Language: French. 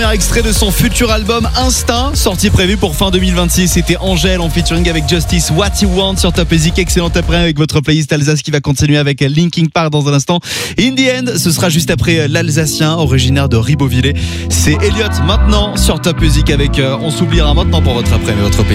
Extrait de son futur album Instinct, sortie prévue pour fin 2026. C'était Angèle en featuring avec Justice, What You Want sur Top Music. Excellent après avec votre playlist Alsace qui va continuer avec Linkin Park dans un instant. In the End, ce sera juste après l'Alsacien originaire de Ribeauvillé. C'est Elliott maintenant sur Top Music avec On s'oubliera maintenant pour votre après-midi, votre playlist.